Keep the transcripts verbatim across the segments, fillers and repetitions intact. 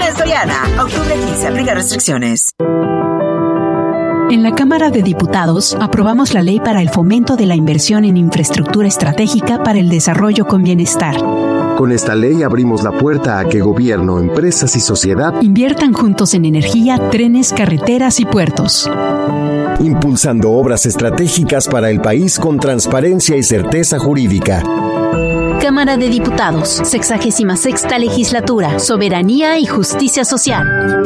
Ernesto y Ana, octubre quince, aplica restricciones. En la Cámara de Diputados aprobamos la ley para el fomento de la inversión en infraestructura estratégica para el desarrollo con bienestar. Con esta ley abrimos la puerta a que gobierno, empresas y sociedad inviertan juntos en energía, trenes, carreteras y puertos. Impulsando obras estratégicas para el país con transparencia y certeza jurídica. Cámara de Diputados, sexagésima sexta legislatura, soberanía y justicia social.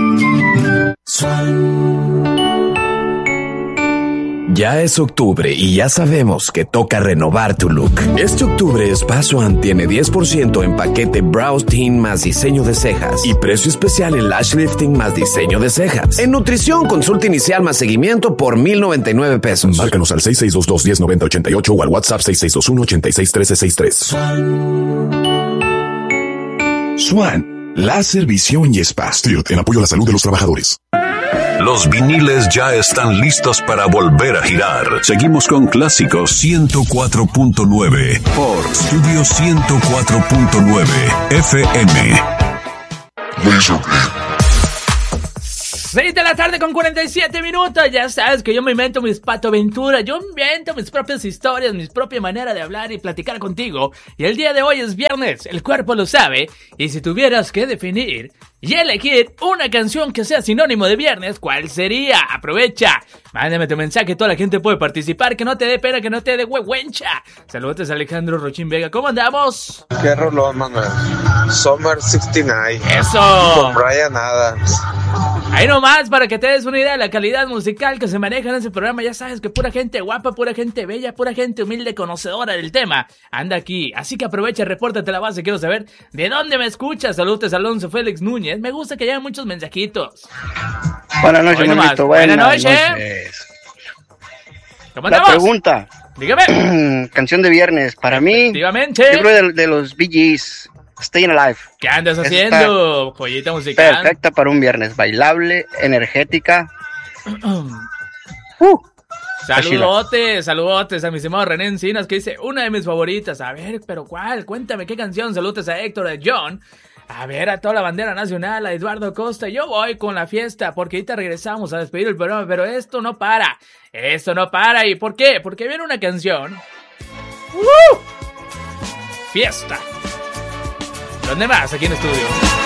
Ya es octubre y ya sabemos que toca renovar tu look. Este octubre Spa Swan tiene diez por ciento en paquete Brow Tint más diseño de cejas y precio especial en Lash Lifting más diseño de cejas. En nutrición, consulta inicial más seguimiento por mil noventa y nueve pesos. Márcanos al seis seis dos dos, uno cero nueve cero ocho o al WhatsApp seis seis dos uno, ocho seis uno tres seis tres. Swan, láser, visión y spa. Stirt, en apoyo a la salud de los trabajadores. Los viniles ya están listos para volver a girar. Seguimos con Clásicos ciento cuatro punto nueve por Studio ciento cuatro punto nueve F M. seis de la tarde con cuarenta y siete minutos. Ya sabes que yo me invento mis patoaventuras. Yo invento mis propias historias, mi propia manera de hablar y platicar contigo. Y el día de hoy es viernes, el cuerpo lo sabe. Y si tuvieras que definir y elegir una canción que sea sinónimo de viernes, ¿cuál sería? Aprovecha, mándame tu mensaje, toda la gente puede participar, que no te dé pena, que no te dé huehuencha. Saludos, Alejandro Rochín Vega, ¿cómo andamos? Qué rolón, Manuel. Summer sesenta y nueve. Eso. Con Bryan Adams. Ahí nomás, para que te des una idea de la calidad musical que se maneja en ese programa. Ya sabes que pura gente guapa, pura gente bella, pura gente humilde, conocedora del tema anda aquí. Así que aprovecha, repórtate la base, quiero saber de dónde me escuchas. Saludos, Alonso Félix Núñez. Me gusta que llegan muchos mensajitos. Buenas noches, Manolito. Buenas, Buenas noches. noches. ¿Cómo La andamos? pregunta. Dígame. Canción de viernes. Para mí, efectivamente, yo creo de, de los Bee Gees, Staying Alive. ¿Qué andas haciendo? Joyita musical. Perfecta para un viernes. Bailable, energética. uh. Saludotes, saludotes a mi estimado René Encinas, que dice una de mis favoritas. A ver, pero ¿cuál? Cuéntame qué canción. Saludos a Héctor, a John. A ver, a toda la bandera nacional, a Eduardo Costa. Yo voy con la fiesta, porque ahorita regresamos a despedir el programa, pero esto no para. Esto no para. ¿Y por qué? Porque viene una canción. ¡Uh! Fiesta. ¿Dónde más? Aquí en estudio.